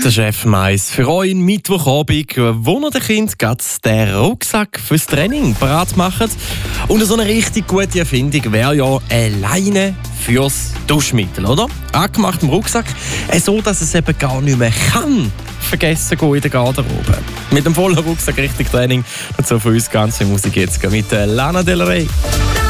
Der Chef Mais für euch Mittwochabend, wo ihr den Kind gerade den Rucksack fürs Training parat macht. Und so eine richtig gute Erfindung wäre ja alleine fürs Duschmittel, oder? Angemacht im Rucksack, so dass es eben gar nicht mehr kann vergessen gehen in der Garderobe. Mit dem vollen Rucksack richtig Training. Dazu für uns ganze Musik jetzt mit Lana Del Rey.